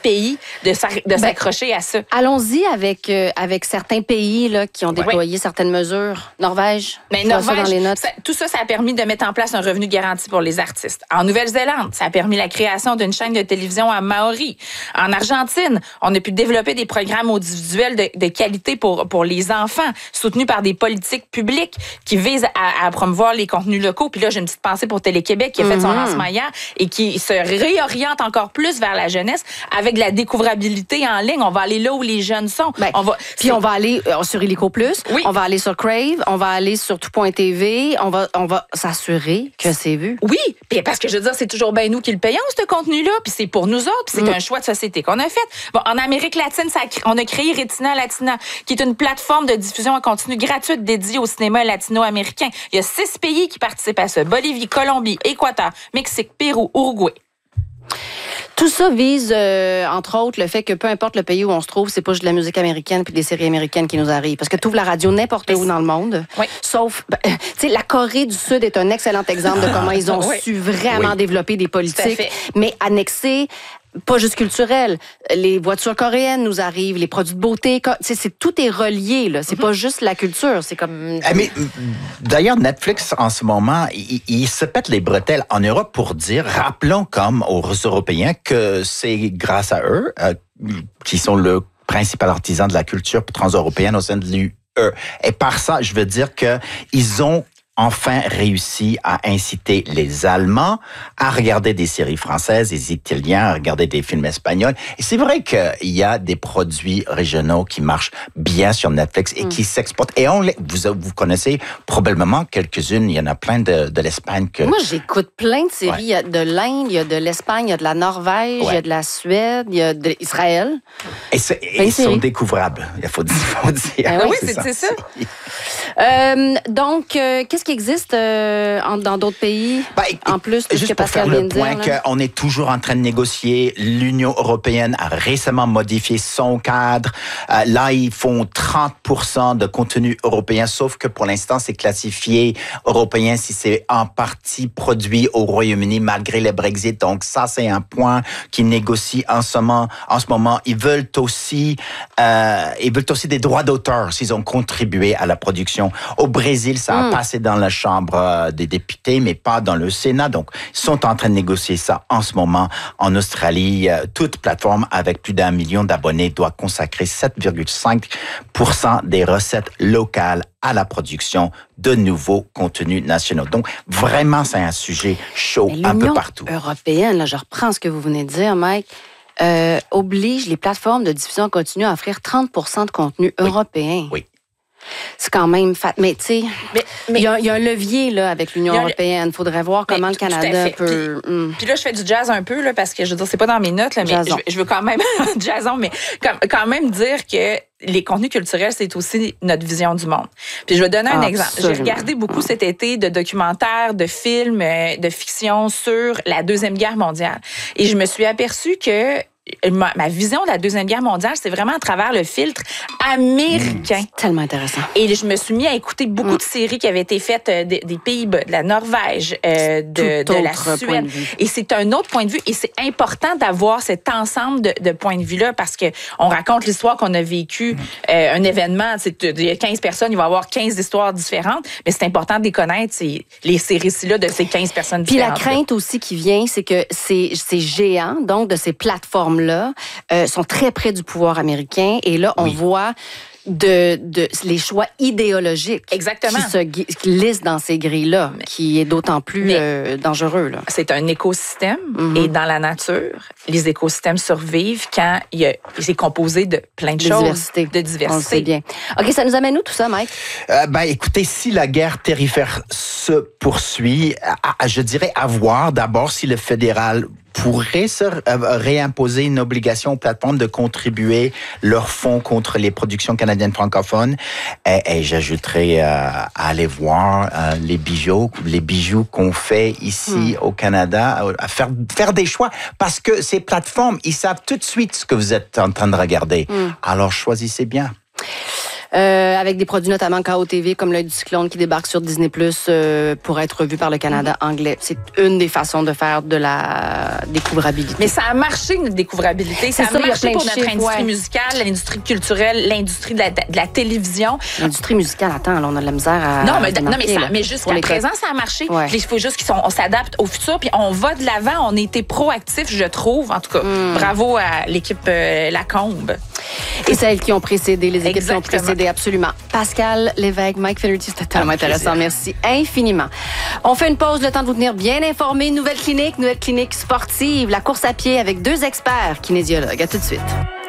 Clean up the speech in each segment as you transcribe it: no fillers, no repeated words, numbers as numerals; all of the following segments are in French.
pays de s'accrocher à ça. Allons-y avec certains pays là, qui ont déployé certaines mesures. Norvège, mais Norvège, tout ça a permis de mettre en place un revenu garanti pour les artistes. En Nouvelle-Zélande, ça a permis la création d'une chaîne de télévision à Maori. En Argentine, on a pu développer des programmes audiovisuels de qualité pour les enfants, soutenus par des politiques publiques qui visent à promouvoir les contenus locaux. Puis là, j'ai une petite pensée pour Télé-Québec qui a fait son lancement hier et qui se réoriente encore plus vers la jeunesse avec de la découvrabilité en ligne. On va aller là où les jeunes sont. Puis on va aller sur Illico Plus, on va aller sur Crave, on va aller sur Tout.tv, on va s'assurer que c'est vu. Oui, puis parce que je veux dire, c'est toujours bien nous qui le payons, ce contenu-là, puis c'est pour nous autres, puis c'est un choix de société qu'on a fait. Bon, en Amérique latine, on a créé Retina Latina, qui est une plateforme de diffusion en continu gratuite dédiée au cinéma latino-américain. Il y a 6 pays qui participent à ça. Bolivie, Colombie, Équateur, Mexique, Pérou, Uruguay. Tout ça vise, entre autres, le fait que peu importe le pays où on se trouve, c'est pas juste de la musique américaine puis des séries américaines qui nous arrivent. Parce que tu ouvres la radio n'importe où dans le monde, sauf... tu sais, la Corée du Sud est un excellent exemple de comment ils ont su vraiment développer des politiques, mais annexer... Pas juste culturel. Les voitures coréennes nous arrivent, les produits de beauté. Tout est relié, là. C'est pas juste la culture. C'est comme... Mais d'ailleurs, Netflix, en ce moment, il se pète les bretelles en Europe pour dire, rappelons comme aux Européens que c'est grâce à eux, qui sont le principal artisan de la culture transeuropéenne au sein de l'UE. Et par ça, je veux dire que ils ont enfin réussi à inciter les Allemands à regarder des séries françaises, les Italiens à regarder des films espagnols. Et c'est vrai qu'il y a des produits régionaux qui marchent bien sur Netflix et qui s'exportent. Et vous connaissez probablement quelques-unes. Il y en a plein de l'Espagne. Moi, j'écoute plein de séries. Il y a de l'Inde, il y a de l'Espagne, il y a de la Norvège, il y a de la Suède, il y a d'Israël. Et ils sont découvrables, il faut dire. Oui, c'est ça. Donc, qu'est-ce qui existe dans d'autres pays, en plus de ce que Pascal vient de dire? Juste pour faire le point qu'on est toujours en train de négocier, l'Union européenne a récemment modifié son cadre. Là, ils font 30% de contenu européen, sauf que pour l'instant, c'est classifié européen si c'est en partie produit au Royaume-Uni malgré le Brexit. Donc ça, c'est un point qu'ils négocient en ce moment. Ils veulent aussi des droits d'auteur s'ils ont contribué à la production. Au Brésil, ça a passé dans la Chambre des députés, mais pas dans le Sénat. Donc, ils sont en train de négocier ça en ce moment. En Australie, toute plateforme avec plus d'1 million d'abonnés doit consacrer 7,5% des recettes locales à la production de nouveaux contenus nationaux. Donc, vraiment, c'est un sujet chaud un peu partout. L'Union européenne, là, je reprends ce que vous venez de dire, Mike, oblige les plateformes de diffusion continue à offrir 30% de contenu européen. Oui. C'est quand même mais tu sais, il y a un levier là avec l'Union européenne. Il faudrait voir comment le Canada peut... Puis là, je fais du jazz un peu, là, parce que je veux dire, c'est pas dans mes notes, là, mais je veux quand même... jazzon, mais quand même dire que les contenus culturels, c'est aussi notre vision du monde. Puis je vais donner un exemple. J'ai regardé beaucoup cet été de documentaires, de films, de fiction sur la Deuxième Guerre mondiale. Et je me suis aperçue que ma vision de la Deuxième Guerre mondiale, c'est vraiment à travers le filtre américain. C'est tellement intéressant. Et je me suis mis à écouter beaucoup de séries qui avaient été faites des Pays-Bas, de la Norvège, de la Suède. Et c'est un autre point de vue. Et c'est important d'avoir cet ensemble de points de vue-là parce que on raconte l'histoire qu'on a vécue, un événement. Il y a 15 personnes, il va y avoir 15 histoires différentes. Mais c'est important de les connaître, ces récits-là de ces 15 personnes différentes. Puis la crainte aussi qui vient, c'est que ces géants, donc de ces plateformes là sont très près du pouvoir américain et là on voit les choix idéologiques qui glissent dans ces grilles-là, qui est d'autant plus dangereux. Là. C'est un écosystème et dans la nature, les écosystèmes survivent quand c'est composé de plein de choses. De diversité. On le sait bien. OK, ça nous amène où tout ça, Mike? Écoutez, si la guerre tarifaire se poursuit, je dirais à voir d'abord si le fédéral pourrait se réimposer une obligation aux plateformes de contribuer leurs fonds contre les productions canadiennes francophones. Et j'ajouterais à aller voir les bijoux qu'on fait ici au Canada, à faire des choix. Parce que ces plateformes, ils savent tout de suite ce que vous êtes en train de regarder. Alors, choisissez bien. avec des produits notamment KOTV comme L'Œil du cyclone qui débarque sur Disney+, pour être vu par le Canada anglais. C'est une des façons de faire de la découvrabilité. Mais ça a marché, notre découvrabilité. Ça a marché pour notre industrie musicale, l'industrie culturelle, l'industrie de la télévision. L'industrie musicale, attends, là, on a de la misère à... Non, mais jusqu'à présent, ça a marché. Ouais. Il faut juste qu'on s'adapte au futur, puis on va de l'avant. On a été proactifs, je trouve. En tout cas, bravo à l'équipe Lacombe. Et celles qui ont précédé, les équipes qui ont précédé, absolument. Pascal Lévesque, Mike Finnerty, c'était tellement intéressant. Merci infiniment. On fait une pause, le temps de vous tenir bien informés. Nouvelle clinique sportive, la course à pied avec 2 experts kinésiologues. À tout de suite.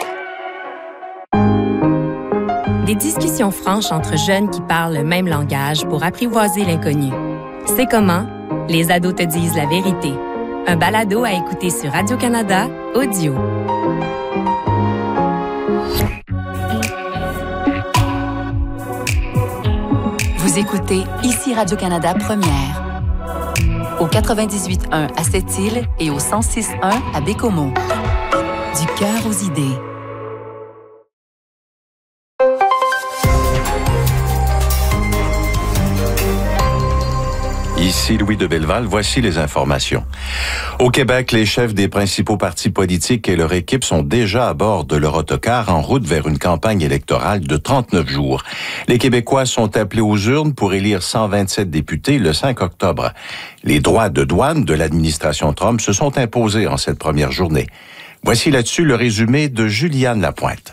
Des discussions franches entre jeunes qui parlent le même langage pour apprivoiser l'inconnu. C'est comment? Les ados te disent la vérité. Un balado à écouter sur Radio-Canada Audio. Vous écoutez ici Radio-Canada Première. Au 98.1 à Sept-Îles et au 106.1 à Bécomo. Du cœur aux idées. Ici Louis de Belleval, voici les informations. Au Québec, les chefs des principaux partis politiques et leur équipe sont déjà à bord de leur autocar en route vers une campagne électorale de 39 jours. Les Québécois sont appelés aux urnes pour élire 127 députés le 5 octobre. Les droits de douane de l'administration Trump se sont imposés en cette première journée. Voici là-dessus le résumé de Juliane Lapointe.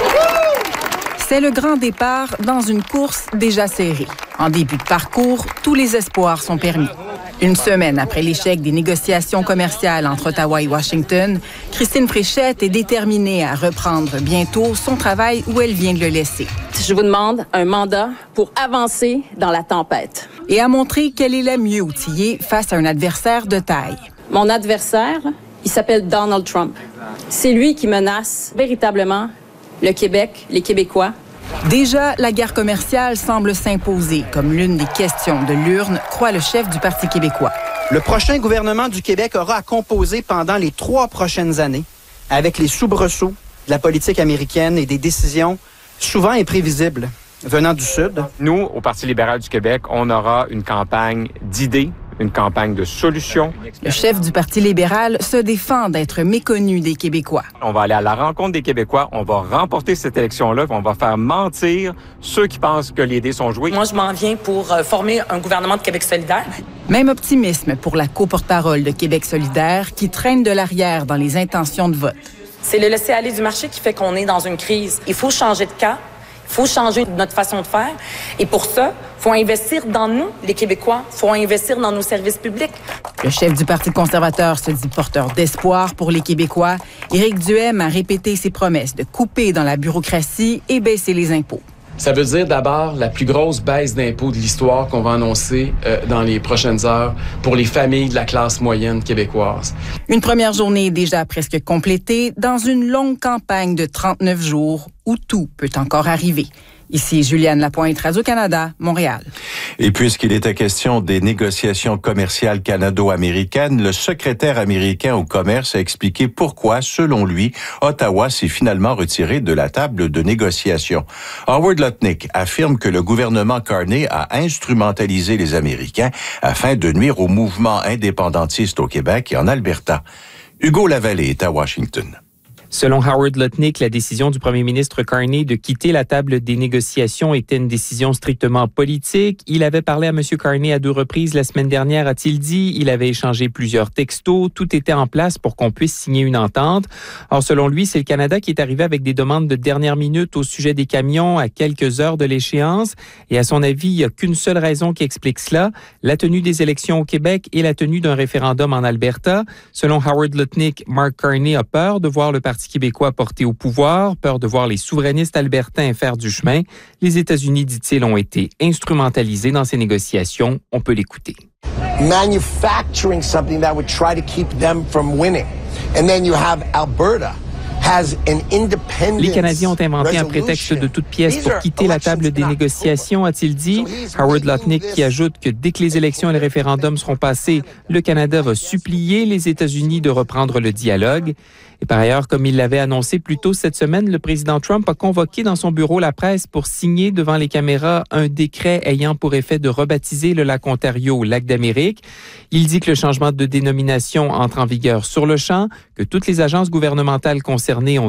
C'est le grand départ dans une course déjà serrée. En début de parcours, tous les espoirs sont permis. Une semaine après l'échec des négociations commerciales entre Ottawa et Washington, Christine Fréchette est déterminée à reprendre bientôt son travail où elle vient de le laisser. Je vous demande un mandat pour avancer dans la tempête. Et à montrer qu'elle est la mieux outillée face à un adversaire de taille. Mon adversaire, il s'appelle Donald Trump. C'est lui qui menace véritablement le Québec, les Québécois. Déjà, la guerre commerciale semble s'imposer comme l'une des questions de l'urne, croit le chef du Parti québécois. Le prochain gouvernement du Québec aura à composer pendant les 3 prochaines années avec les soubresauts de la politique américaine et des décisions souvent imprévisibles venant du Sud. Nous, au Parti libéral du Québec, on aura une campagne d'idées, une campagne de solutions. Le chef du Parti libéral se défend d'être méconnu des Québécois. On va aller à la rencontre des Québécois, on va remporter cette élection-là, on va faire mentir ceux qui pensent que les dés sont joués. Moi, je m'en viens pour former un gouvernement de Québec solidaire. Même optimisme pour la co-porte-parole de Québec solidaire qui traîne de l'arrière dans les intentions de vote. C'est le laisser-aller du marché qui fait qu'on est dans une crise. Il faut changer de cap. Il faut changer notre façon de faire. Et pour ça, il faut investir dans nous, les Québécois. Il faut investir dans nos services publics. Le chef du Parti conservateur se dit porteur d'espoir pour les Québécois. Éric Duhaime a répété ses promesses de couper dans la bureaucratie et baisser les impôts. Ça veut dire d'abord la plus grosse baisse d'impôts de l'histoire qu'on va annoncer dans les prochaines heures pour les familles de la classe moyenne québécoise. Une première journée déjà presque complétée dans une longue campagne de 39 jours où tout peut encore arriver. Ici Juliane Lapointe, Radio-Canada, Montréal. Et puisqu'il était question des négociations commerciales canado-américaines, le secrétaire américain au commerce a expliqué pourquoi, selon lui, Ottawa s'est finalement retiré de la table de négociation. Howard Lutnick affirme que le gouvernement Carney a instrumentalisé les Américains afin de nuire au mouvement indépendantiste au Québec et en Alberta. Hugo Lavallée est à Washington. Selon Howard Lutnick, la décision du premier ministre Carney de quitter la table des négociations était une décision strictement politique. Il avait parlé à M. Carney à 2 reprises la semaine dernière, a-t-il dit. Il avait échangé plusieurs textos. Tout était en place pour qu'on puisse signer une entente. Or, selon lui, c'est le Canada qui est arrivé avec des demandes de dernière minute au sujet des camions à quelques heures de l'échéance. Et à son avis, il n'y a qu'une seule raison qui explique cela, la tenue des élections au Québec et la tenue d'un référendum en Alberta. Selon Howard Lutnick, Mark Carney a peur de voir le Parti québécois porté au pouvoir, peur de voir les souverainistes albertains faire du chemin. Les États-Unis, dit-il, ont été instrumentalisés dans ces négociations. On peut l'écouter. Manufacturing something that would try to keep them from winning. And then you have Alberta. Les Canadiens ont inventé un prétexte de toute pièce pour quitter la table des négociations, a-t-il dit. Howard Lutnick qui ajoute que dès que les élections et les référendums seront passés, le Canada va supplier les États-Unis de reprendre le dialogue. Et par ailleurs, comme il l'avait annoncé plus tôt cette semaine, le président Trump a convoqué dans son bureau la presse pour signer devant les caméras un décret ayant pour effet de rebaptiser le lac Ontario lac d'Amérique. Il dit que le changement de dénomination entre en vigueur sur le champ, que toutes les agences gouvernementales concernées ont